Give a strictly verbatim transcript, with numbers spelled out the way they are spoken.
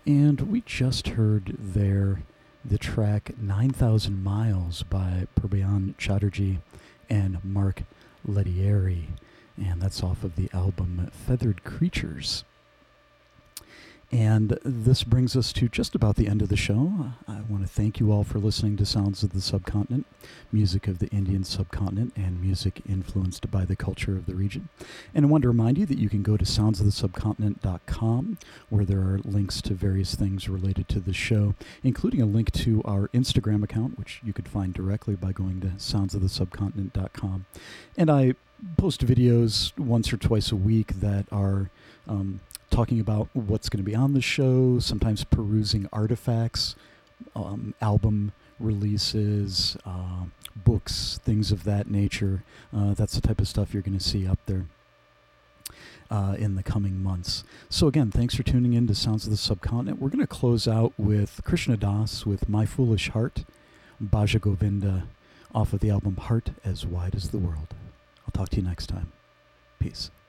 And we just heard there the track nine thousand Miles by Purbhayan Chatterjee and Mark Lettieri. And that's off of the album Feathered Creatures. And this brings us to just about the end of the show. I want to thank you all for listening to Sounds of the Subcontinent, music of the Indian subcontinent and music influenced by the culture of the region. And I want to remind you that you can go to sounds of the subcontinent dot com, where there are links to various things related to the show, including a link to our Instagram account, which you could find directly by going to sounds of the subcontinent dot com. And I post videos once or twice a week that are um, talking about what's going to be on the show, sometimes perusing artifacts, um, album releases, uh, books, things of that nature. Uh, that's the type of stuff you're going to see up there uh, in the coming months. So again, thanks for tuning in to Sounds of the Subcontinent. We're going to close out with Krishna Das with My Foolish Heart, Bhaja Govinda, off of the album Heart as Wide as the World. I'll talk to you next time. Peace.